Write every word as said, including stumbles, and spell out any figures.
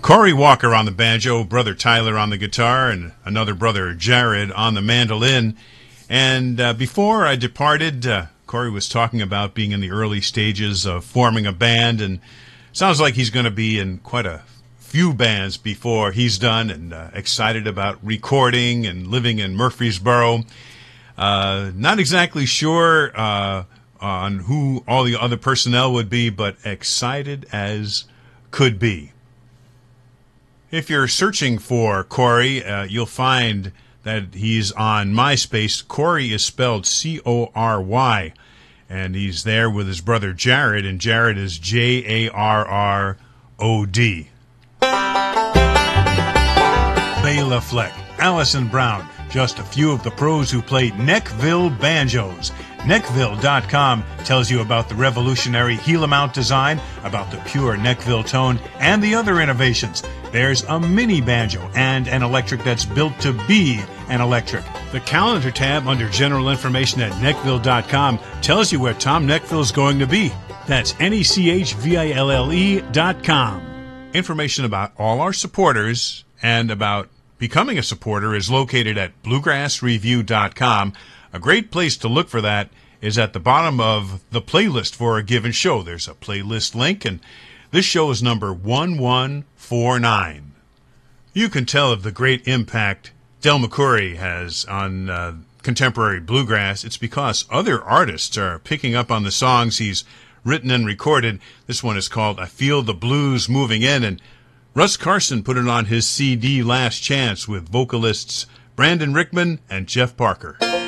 Corey Walker on the banjo, brother Tyler on the guitar, and another brother Jared on the mandolin. And uh, before I departed, uh, Corey was talking about being in the early stages of forming a band, and sounds like he's going to be in quite a few bands before he's done, and uh, excited about recording and living in Murfreesboro. Uh, not exactly sure uh, on who all the other personnel would be, but excited as could be. If you're searching for Corey, uh, you'll find that he's on MySpace. Corey is spelled C O R Y, and he's there with his brother Jared, and Jared is J A R R O D. Bela Fleck, Allison Brown, just a few of the pros who play Neckville banjos. Neckville dot com tells you about the revolutionary heel-mount design, about the pure Neckville tone, and the other innovations. There's a mini banjo and an electric that's built to be an electric. The calendar tab under general information at Neckville dot com tells you where Tom Neckville's going to be. That's N E C H V I L L E dot com. Information about all our supporters and about becoming a supporter is located at Bluegrass Review dot com. A great place to look for that is at the bottom of the playlist for a given show. There's a playlist link, and this show is number one one four nine. You can tell of the great impact Del McCoury has on uh, contemporary bluegrass. It's because other artists are picking up on the songs he's written and recorded. This one is called I Feel the Blues Moving In, and Russ Carson put it on his C D Last Chance with vocalists Brandon Rickman and Jeff Parker.